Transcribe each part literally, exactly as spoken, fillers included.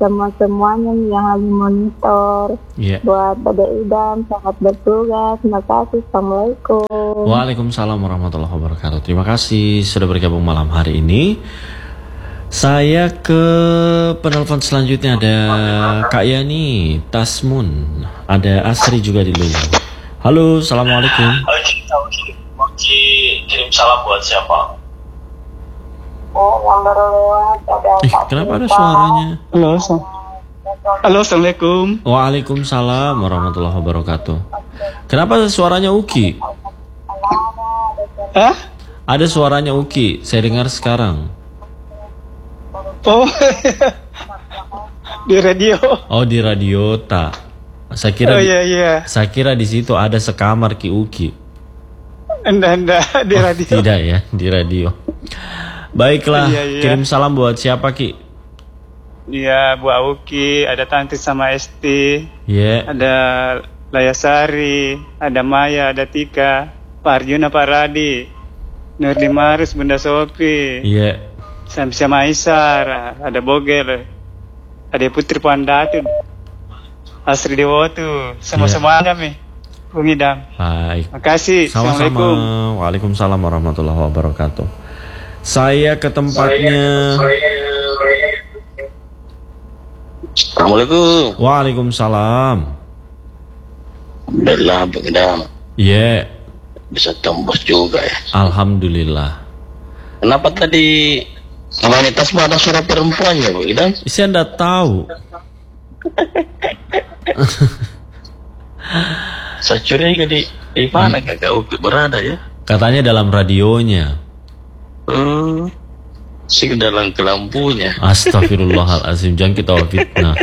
semua-semuanya nih yang lagi monitor. Yeah. Buat Dede Idam, selamat bertugas. Terima kasih. Assalamualaikum. Waalaikumsalam warahmatullahi wabarakatuh. Terima kasih sudah bergabung malam hari ini. Saya ke penelpon selanjutnya, ada Kak Yani, Tasmun, ada Asri juga di luar. Halo, assalamualaikum. Kirim salam buat siapa? Oh, yang baru lewat ada Eh, kenapa ada suaranya? Halo, halo, assalamualaikum. Waalaikumsalam warahmatullahi wabarakatuh. Kenapa suaranya Uki? Hah? Ada suaranya Uki, saya dengar sekarang. Oh, di radio. Oh, di radio tak. Saya kira Oh di, iya iya. saya kira di situ ada sekamar Ki Uki. Anda anda di Oh, radio. tidak ya, di radio. Baiklah, Iya, iya. kirim salam buat siapa Ki? Iya, Bu Auki, ada Tanti sama Esti, Ya, ada Layasari, ada Maya, ada Tika, Pak Arjuna, Pak Radi, Nurdi Marus, Bunda Sofi, iya. Samsia Maisar, ada Bogel, ada Putri Pandatu, Asri Dewotu, semua-semuanya nih, Bung Idam. Baik. Makasih. Sama-sama. Assalamualaikum. Waalaikumsalam warahmatullahi wabarakatuh. Saya ke tempatnya. Assalamualaikum. Waalaikumsalam. Alhamdulillah, Bang Idam. Iya, Bisa tembus juga ya. alhamdulillah. Kenapa tadi wanita semua ada suara perempuan ya, Bang Idam? Saya enggak tahu. Saya curiga di di mana kakak Uki berada ya? Katanya dalam radionya. Hmm, sih dalam kelampunya. Astagfirullahalazim, jangan kita fitnah.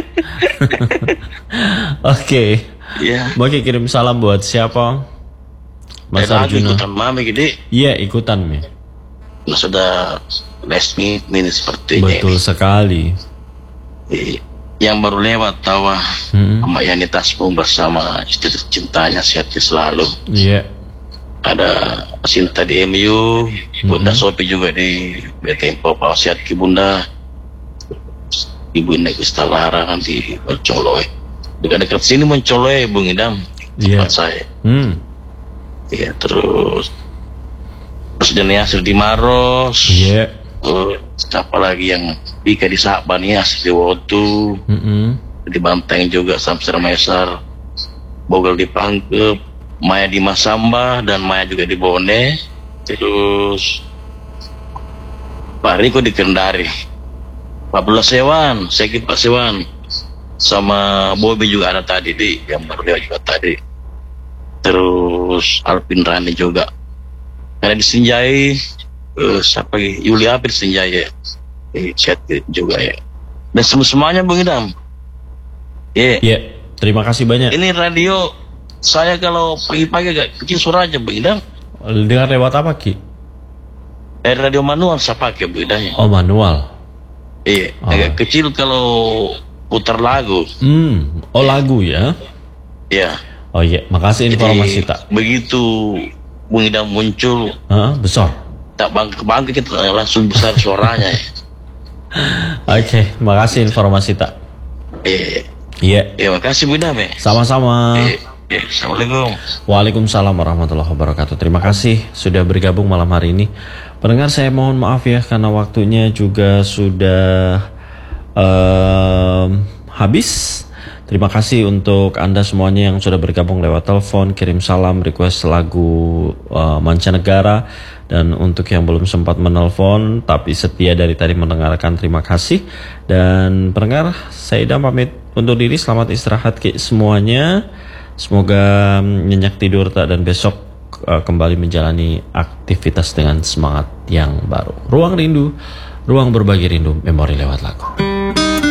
Oke. Iya. Mau kirim salam buat siapa? Mas Eh, lagi Arjuna. ikutan mami gede. Iya, ikutan Mi. Nah, sudah resmi ini sepertinya. Betul sekali. Ini. Yang baru lewat tawa Hmm. sama Yani Tasmu bersama istri tercintanya sehat selalu. Iya. Ada Sinta di M U, Bunda Sopi juga di B T Info, Pak sehat ki Bunda. Ibu Nek Istalara kan di Mencoloy. Dekat-dekat sini Mencoloy, Bung Idam. Iya. Tempat saya. Hmm. Iya, terus Presiden Yasir di Maros. Iya. Uh, siapa lagi yang Bika di Saban ya, Asli Wotu. Mm-mm. Di Banteng juga Samsir Maesar, Bogel di Pangkep, Maya di Masamba, dan Maya juga di Bone. Terus Pak Riko di Kendari, Pak Bula Sewan, Sekit Pak Sewan, sama Bobi juga ada tadi di yang baru lewat juga tadi. Terus Alvin Rani juga. Karena di Sinjai, uh, siapa lagi? Yuli Abid Sinjai ya, di chat juga ya. Dan semua-semuanya Bung Idam. Iya. Iya. Terima kasih banyak. Ini radio saya kalau pagi-pagi agak kecil suaranya Bung Idam. Dengar lewat apa Ki? Eh, radio manual saya pakai Bung Idam. Oh, manual. Iya, Oh. agak kecil kalau putar lagu. Hmm. Oh, lagu ya. Ya. Oh iya, makasih informasi tak. Begitu Bung Idam muncul, Hah, besar. tak bangkit-bangkit kita langsung besar suaranya. Oke, makasih informasi tak. Iya. Iya. Ya, makasih Bung Idam ya. Sama-sama. Iya, iya, Assalamualaikum. Waalaikumsalam warahmatullahi wabarakatuh. Terima kasih sudah bergabung malam hari ini. Pendengar, saya mohon maaf ya karena waktunya juga sudah um, habis. Terima kasih untuk Anda semuanya yang sudah bergabung lewat telepon, kirim salam, request lagu uh, mancanegara. Dan untuk yang belum sempat menelpon tapi setia dari tadi mendengarkan, terima kasih. Dan pendengar, saya Idam pamit undur diri. Selamat istirahat ke semuanya. Semoga nyenyak tidur tak dan besok uh, kembali menjalani aktivitas dengan semangat yang baru. Ruang Rindu, ruang berbagi rindu, memori lewat lagu.